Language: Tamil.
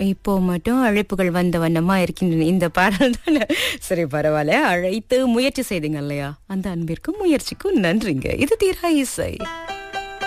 இப்போ மட்டும் அழைப்புகள் வந்த வண்ணமா இருக்கின்றன. இந்த பாடல் தானே? சரி, பரவாயில்ல. அழைத்து முயற்சி செய்தீங்க இல்லையா? அந்த அன்பிற்கும் முயற்சிக்கும் நன்றிங்க. இது தீரா இசை.